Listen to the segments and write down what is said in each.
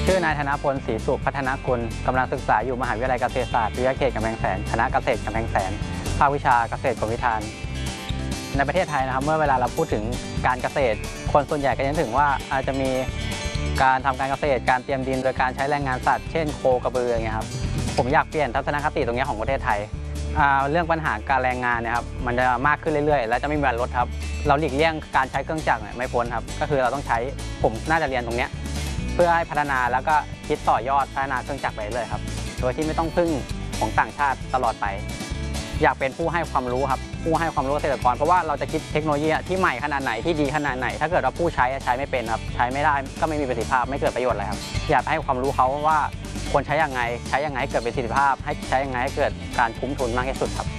ชื่อนายธนพล ศรีสุขพัฒนกุลกำลังศึกษาอยู่มหาวิทยาลัยเกษตรศาสตร์วิทยาเขตกำแพงแสนคณะเกษตรกำแพงแสนภาควิชาเกษตรกรมวิธานในประเทศไทยนะครับเมื่อเวลาเราพูดถึงการเกษตรคนส่วนใหญ่ก็จะนึกถึงว่าอาจจะมีการทำการเกษตรการเตรียมดินโดยการใช้แรงงานสัตว์เช่นโคกระบืออย่างเงี้ยครับผมอยากเปลี่ยนทัศนคติตรงนี้ของประเทศไทยเรื่องปัญหาการแรงงานนะครับมันจะมากขึ้นเรื่อยๆและจะไม่มีวันลดครับเราหลีกเลี่ยงการใช้เครื่องจักรไม่พ้นครับก็คือเราต้องใช้ผมน่าจะเรียนตรงนี้เพื่อให้พัฒนาแล้วก็คิดต่อยอดพัฒนาเครื่องจักรไปเลยครับโดยที่ไม่ต้องพึ่งของต่างชาติตลอดไปอยากเป็นผู้ให้ความรู้ครับผู้ให้ความรู้เกษตรกรเพราะว่าเราจะคิดเทคโนโลยีที่ใหม่ขนาดไหนที่ดีขนาดไหนถ้าเกิดว่าผู้ใช้ไม่เป็นครับใช้ไม่ได้ก็ไม่มีประสิทธิภาพไม่เกิดประโยชน์อะไรครับอยากให้ความรู้เขาว่าควรใช้ยังไงให้เกิดประสิทธิภาพให้ใช้ยังไงให้เกิดการคุ้มทุนมากที่สุดครับ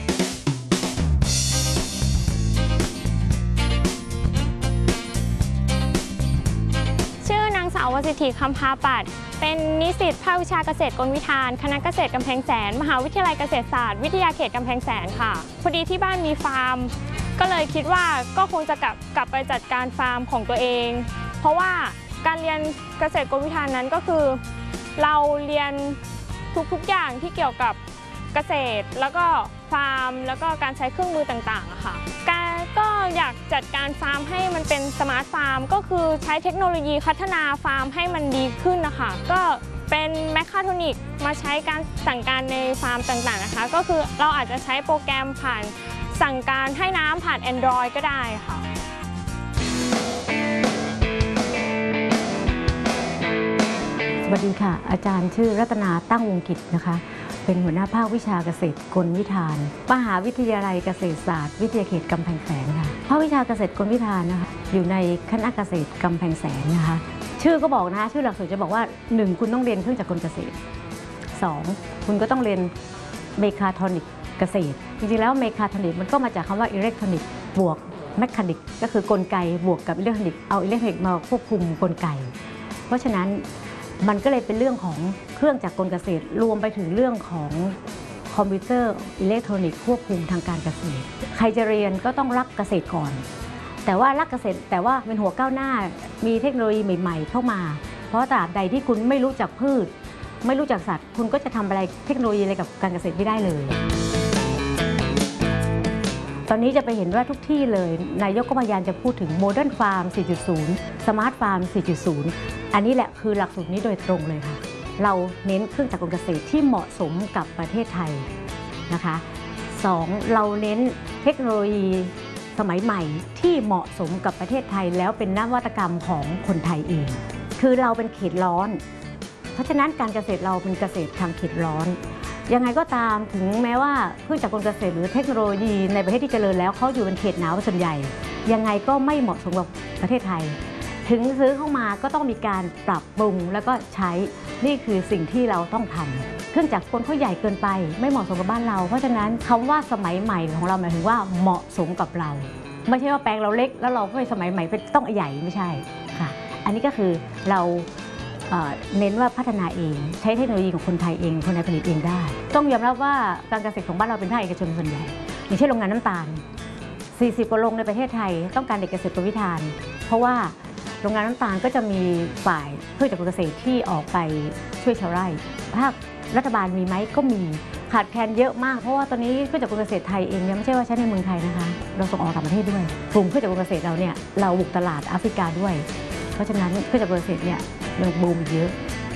ชื่อนางสาววสิทธิคำพาปัดเป็นนิสิตภาควิชาเกษตรกลวิธานคณะเกษตรกำแพงแสนมหาวิทยาลัยเกษตรศาสตร์วิทยาเขตกำแพงแสนค่ะพอดีที่บ้านมีฟาร์มก็เลยคิดว่าก็คงจะกลับไปจัดการฟาร์มของตัวเองเพราะว่าการเรียนเกษตรกลวิธานนั้นก็คือเราเรียนทุกอย่างที่เกี่ยวกับเกษตรแล้วก็ฟาร์มแล้วก็การใช้เครื่องมือต่างๆค่ะก็อยากจัดการฟาร์มให้มันเป็นสมาร์ทฟาร์มก็คือใช้เทคโนโลยีพัฒนาฟาร์มให้มันดีขึ้นนะคะก็เป็นแมคคาโทรนิกมาใช้การสั่งการในฟาร์มต่างๆนะคะก็คือเราอาจจะใช้โปรแกรมผ่านสั่งการให้น้ำผ่าน Android ก็ได้ค่ะสวัสดีค่ะอาจารย์ชื่อรัตนาตั้งวงกิจนะคะเป็นหัวหน้าภาควิชาเกษตรกลวิธานมหาวิทยาลัยเกษตรศาสตร์วิทยาเขตกำแพงแสนค่ะภาควิชาเกษตรกลวิธานนะคะอยู่ในคณะเกษตรกำแพงแสนนะคะชื่อก็บอกนะคะชื่อหลักสูตรจะบอกว่า1คุณต้องเรียนเครื่องจักรกลเกษตร2คุณก็ต้องเรียนเมคาทรอนิกเกษตรจริงๆแล้วเมคาทรอนิกมันก็มาจากคำว่าอิเล็กทรอนิกบวกแมคานิกก็คือกลไกบวกกับอิเล็กทรอนิกเอาอิเล็กทรอนิกมาควบคุมกลไกเพราะฉะนั้นมันก็เลยเป็นเรื่องของเครื่องจักรกลเกษตรรวมไปถึงเรื่องของคอมพิวเตอร์อิเล็กทรอนิกส์ควบคุมทางการเกษตรใครจะเรียนก็ต้องรักเกษตรก่อนแต่ว่ารักเกษตรแต่ว่าเป็นหัวก้าวหน้ามีเทคโนโลยีใหม่ๆเข้ามาเพราะตราบใดที่คุณไม่รู้จักพืชไม่รู้จักสัตว์คุณก็จะทำอะไรเทคโนโลยีอะไรกับการเกษตรไม่ได้เลยตอนนี้จะไปเห็นว่าทุกที่เลยนายกก็พยายามจะพูดถึงโมเดิร์นฟาร์ม 4.0 สมาร์ทฟาร์ม 4.0 อันนี้แหละคือหลักสูตรนี้โดยตรงเลยค่ะเราเน้นเครื่องจักรกลเกษตรที่เหมาะสมกับประเทศไทยนะคะ2เราเน้นเทคโนโลยีสมัยใหม่ที่เหมาะสมกับประเทศไทยแล้วเป็นนวัตกรรมของคนไทยเองคือเราเป็นเขตร้อนเพราะฉะนั้นการเกษตรเราเป็นเกษตรทางเขตร้อนยังไงก็ตามถึงแม้ว่าเครื่องจักรกลเกษตรหรือเทคโนโลยีในประเทศที่เจริญแล้วเขาอยู่เป็นเขตหนาวส่วนใหญ่ยังไงก็ไม่เหมาะสมกับประเทศไทยถึงซื้อเข้ามาก็ต้องมีการปรับปรุงแล้วก็ใช้นี่คือสิ่งที่เราต้องทำเครื่องจักรกลเขาใหญ่เกินไปไม่เหมาะสมกับบ้านเราเพราะฉะนั้นคำว่าสมัยใหม่ของเราหมายถึงว่าเหมาะสมกับเราไม่ใช่ว่าแปลงเราเล็กแล้วเราก็สมัยใหม่เป็นต้องใหญ่ไม่ใช่ค่ะอันนี้ก็คือเราเน้นว่าพัฒนาเองใช้เทคโนโลยีของคนไทยเองคนไทยผลิตเองได้ต้องยอมรับว่าการเกษตรของบ้านเราเป็นภาคเอกชนส่วนใหญ่อย่างเช่นโรงงานน้ำตาล40 กว่าโรงในประเทศไทยต้องการเด็กเกษตรกลวิธานเพราะว่าโรงงานน้ำตาลก็จะมีฝ่ายเครื่องจักรกลเกษตรที่ออกไปช่วยชาวไร่ภาครัฐบาลมีไหมก็มีขาดแคลนเยอะมากเพราะว่าตอนนี้เครื่องจักรกลเกษตรไทยเองเนี่ยไม่ใช่ว่าใช้ในเมืองไทยนะคะเราส่งออกต่างประเทศด้วยกลุ่มเครื่องจักรกลเกษตรเราเนี่ยเราบุกตลาดแอฟริกาด้วยเพราะฉะนั้นเครื่องจักรกลเกษตรเนี่ยยังบูมเยอะ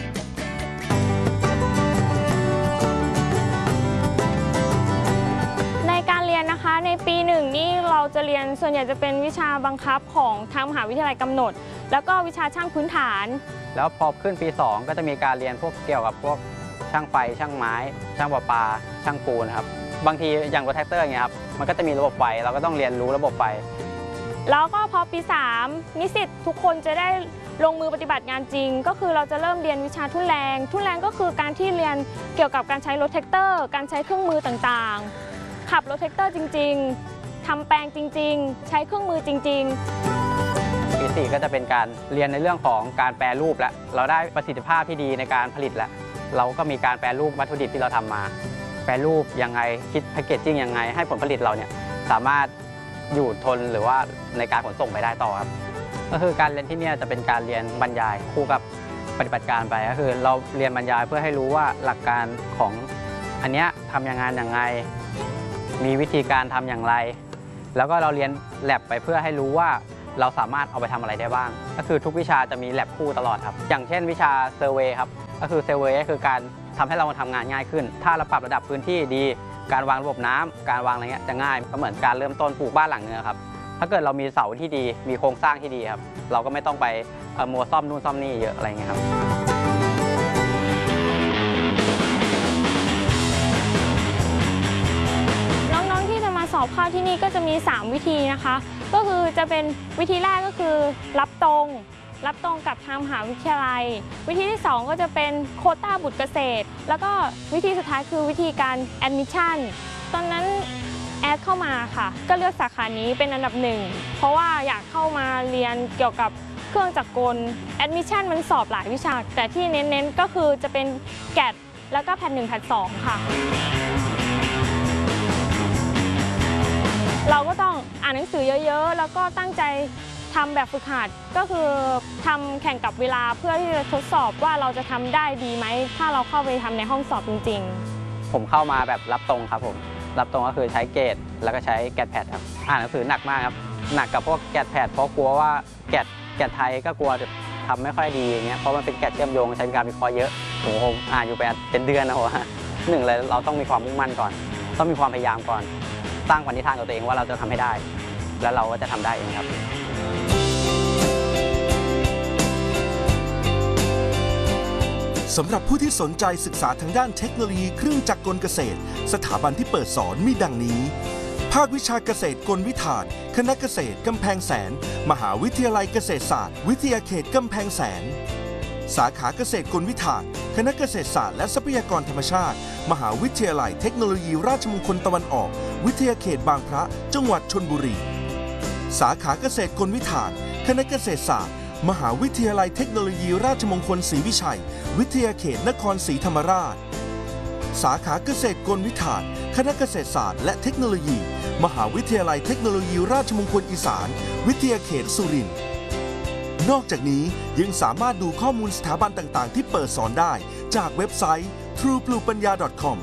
ในการเรียนนะคะในปี1นี่เราจะเรียนส่วนใหญ่จะเป็นวิชาบังคับของทางมหาวิทยาลัยกำหนดแล้วก็วิชาช่างพื้นฐานแล้วพอขึ้นปี2ก็จะมีการเรียนพวกเกี่ยวกับพวกช่างไฟช่างไม้ช่างประปาช่างปูนครับบางทีอย่างรถแท็กเตอร์อย่างเงี้ยครับมันก็จะมีระบบไฟเราก็ต้องเรียนรู้ระบบไฟแล้วก็พอปี3นิสิตทุกคนจะได้ลงมือปฏิบัติงานจริงก็คือเราจะเริ่มเรียนวิชาทุ่นแรงก็คือการที่เรียนเกี่ยวกับการใช้รถแท็กเตอร์การใช้เครื่องมือต่างๆขับรถแท็กเตอร์จริงๆทำแปลงจริงๆใช้เครื่องมือจริงๆปี4ก็จะเป็นการเรียนในเรื่องของการแปรรูปแล้วเราได้ประสิทธิภาพที่ดีในการผลิตแล้วเราก็มีการแปรรูปวัตถุดิบที่เราทำมาแปรรูปยังไงคิดแพคเกจจิ้งยังไงให้ผลผลิตเราเนี่ยสามารถอยู่ทนหรือว่าในการขนส่งไปได้ต่อครับก็คือการเรียนที่นี่จะเป็นการเรียนบรรยายคู่กับปฏิบัติการไปก็คือเราเรียนบรรยายเพื่อให้รู้ว่าหลักการของอันเนี้ยทำยังไงมีวิธีการทำอย่างไร แล้วก็เราเรียนแลบไปเพื่อให้รู้ว่าเราสามารถเอาไปทำอะไรได้บ้างก็คือทุกวิชาจะมีแลบคู่ตลอดครับอย่างเช่นวิชาเซอร์เวย์ครับก็คือเซอร์เวย์ก็คือการทำให้เราทำงานง่ายขึ้นถ้าเราปรับระดับพื้นที่ดีการวางระบบน้ำการวางอะไรเงี้ยจะง่ายก็เหมือนการเริ่มต้นปลูกบ้านหลังนึงครับถ้าเกิดเรามีเสาที่ดีมีโครงสร้างที่ดีครับเราก็ไม่ต้องไปมัวซ่อมนู่นซ่อมนี่เยอะอะไรเงี้ยครับน้องๆที่จะมาสอบเข้าที่นี่ก็จะมี3วิธีนะคะก็คือจะเป็นวิธีแรกก็คือรับตรงกับทางมหาวิทยาลัยวิธีที่2ก็จะเป็นโควต้าบุตรเกษตรแล้วก็วิธีสุดท้ายคือวิธีการแอดมิชชั่นตอนนั้นแอดเข้ามาค่ะก็เลือกสาขานี้เป็นอันดับ1เพราะว่าอยากเข้ามาเรียนเกี่ยวกับเครื่องจักรกลแอดมิชชั่นมันสอบหลายวิชาแต่ที่เน้นๆก็คือจะเป็นแกดแล้วก็แพท1แพท2ค่ะเราก็ต้องอ่านหนังสือเยอะๆแล้วก็ตั้งใจทำแบบฝึกหัดก็คือทำแข่งกับเวลาเพื่อที่จะทดสอบว่าเราจะทำได้ดีไหมถ้าเราเข้าไปทำในห้องสอบจริงๆผมเข้ามาแบบรับตรงครับผมรับตรงก็คือใช้เกรดแล้วก็ใช้แกดแพดครับอ่านหนังสือหนักมากครับหนักกับพวกแกดแพดเพราะกลัวว่าแกดไทยก็กลัวจะทำไม่ค่อยดีอย่างเงี้ยเพราะมันเป็นแกดเชื่อมโยงใช้การวิเคราะห์เยอะผมอ่านอยู่เป็นเดือนนะผมหนึ่งเลยเราต้องมีความมุ่งมั่นก่อนต้องมีความพยายามก่อนสร้างปณิธานกับตัวเองว่าเราจะทำให้ได้แล้วเราก็จะทำได้เองครับสำหรับผู้ที่สนใจศึกษาทางด้านเทคโนโลยีเครื่องจักรกลเกษตรสถาบันที่เปิดสอนมีดังนี้ภาควิชาเกษตรกลวิธานคณะเกษตรกำแพงแสนมหาวิทยาลัยเกษตรศาสตร์วิทยาเขตกำแพงแสนสาขาเกษตรกลวิธานคณะเกษตรศาสตร์และทรัพยากรธรรมชาติมหาวิทยาลัยเทคโนโลยีราชมงคลตะวันออกวิทยาเขตบางพระจังหวัดชลบุรีสาขาเกษตรกลวิธานคณะเกษตรศาสตร์มหาวิทยาลัยเทคโนโลยีราชมงคลศรีวิชัยวิทยาเขตนครศรีธรรมราชสาขาเกษตรกลวิธานคณะเกษตรศาสตร์และเทคโนโลยีมหาวิทยาลัยเทคโนโลยีราชมงคลอีสานวิทยาเขตสุรินทร์นอกจากนี้ยังสามารถดูข้อมูลสถาบันต่างๆที่เปิดสอนได้จากเว็บไซต์ truepluepanya.com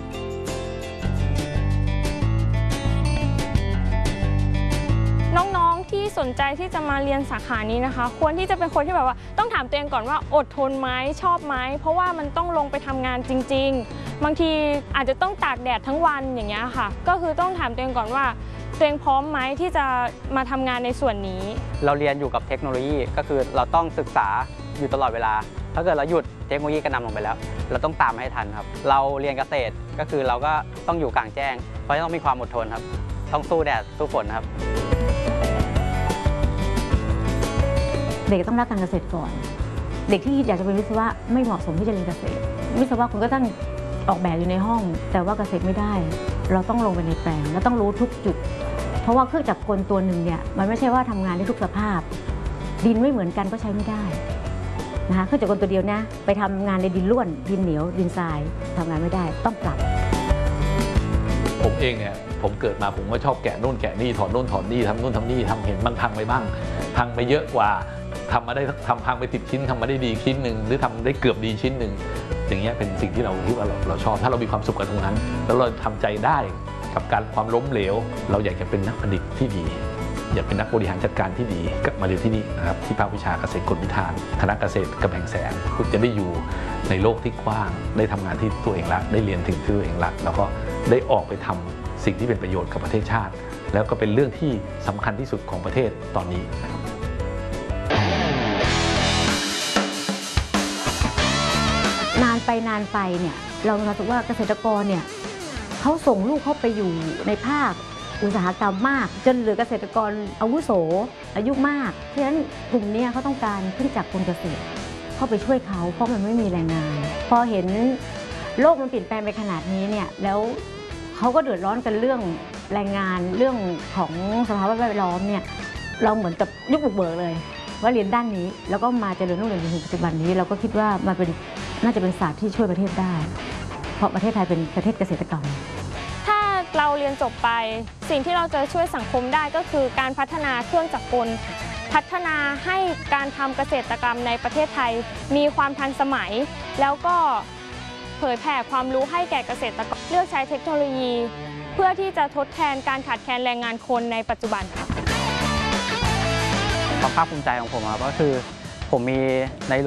น้องๆที่สนใจที่จะมาเรียนสาขานี้นะคะควรที่จะเป็นคนที่แบบว่าต้องถามตัวเองก่อนว่าอดทนไหมชอบไหมเพราะว่ามันต้องลงไปทำงานจริงๆบางทีอาจจะต้องตากแดดทั้งวันอย่างเงี้ยค่ะก็คือต้องถามตัวเองก่อนว่าตัวเองพร้อมไหมที่จะมาทำงานในส่วนนี้เราเรียนอยู่กับเทคโนโลยีก็คือเราต้องศึกษาอยู่ตลอดเวลาถ้าเกิดเราหยุดเทคโนโลยีก็นำลงไปแล้วเราต้องตามให้ทันครับเราเรียนเกษตรก็คือเราก็ต้องอยู่กลางแจ้งเพราะต้องมีความอดทนครับต้องสู้แดดสู้ฝนครับเด็กต้องรักการเกษตรก่อนเด็กที่อยากจะเป็นวิศวะไม่เหมาะสมที่จะเรียนเกษตรวิศวะคุณก็ต้องออกแบบอยู่ในห้องแต่ว่าเกษตรไม่ได้เราต้องลงไปในแปลงแล้วต้องรู้ทุกจุดเพราะว่าเครื่องจักรกลตัวหนึ่งเนี่ยมันไม่ใช่ว่าทำงานได้ทุกสภาพดินไม่เหมือนกันก็ใช้ไม่ได้นะคะเครื่องจักรกลตัวเดียวนะไปทำงานในดินร่วนดินเหนียวดินทรายทำงานไม่ได้ต้องปรับผมเองเนี่ยผมเกิดมาผมก็ชอบแกะนู่นแกะนี่ถอดนู่นถอดนี่ทำนู่นทำนี่ทำเห็นมันพังไปบ้างพังไปเยอะกว่าทำมาได้ทำพังไป10 ชิ้นทำมาได้ดีชิ้นหนึ่งหรือทำได้เกือบดีชิ้นหนึ่งอย่างเงี้ยเป็นสิ่งที่เราคิดว่าเราชอบถ้าเรามีความสุขกับตรงนั้นแล้วเราทำใจได้กับการความล้มเหลวเราอยากจะเป็นนักประดิษฐ์ที่ดีอยากเป็นนักบริหารจัดการที่ดีก็มาเรียนที่นี่นะครับที่ภาควิชาเกษตรกลวิธานคณะเกษตรกำแพงแสนคุณจะได้อยู่ในโลกที่กว้างได้ทำงานที่ตัวเองรักได้เรียนถึงที่ตัวเองรักแล้วก็ได้ออกไปทำสิ่งที่เป็นประโยชน์กับประเทศชาติแล้วก็เป็นเรื่องที่สำคัญที่สุดของประเทศตอนนี้นานไปเนี่ยเรารู้สึกว่าเกษตรกรเนี่ยเขาส่งลูกเขาไปอยู่ในภาคอุตสาหกรรมมากจนเหลือเกษตรกรอาวุโสอายุมากเพราะฉะนั้นกลุ่มนี้เขาต้องการเครื่องจักรกลเกษตรเข้าไปช่วยเขาเพราะมันไม่มีแรงงานพอเห็นโลกมันเปลี่ยนแปลงไปขนาดนี้เนี่ยแล้วเขาก็เดือดร้อนกันเรื่องแรงงานเรื่องของสภาพแวดล้อมเนี่ยเราเหมือนกับยุคบุกเบิกเลยว่าเรียนด้านนี้แล้วก็มาเจริญรุ่งเรืองจนถึงปัจจุบันนี้เราก็คิดว่ามันเป็นน่าจะเป็นศาสตร์ที่ช่วยประเทศได้เพราะประเทศไทยเป็นประเทศเกษตรกรรมถ้าเราเรียนจบไปสิ่งที่เราจะช่วยสังคมได้ก็คือการพัฒนาเครื่องจักรกลพัฒนาให้การทำเกษตรกรรมในประเทศไทยมีความทันสมัย แล้วก็เผยแผ่ความรู้ให้แก่เกษตรกรเลือกใช้เทคโนโลยี เพื่อที่จะทดแทนการขาดแคลนแรงงานคนในปัจจุบันค่ะความภาคภูมิใจของผมครับก็คือผมมีใน